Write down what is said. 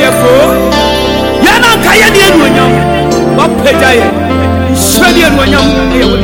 for. Yana Kaya, the Anuanyam, what Pejaye, Swedian Wanyam,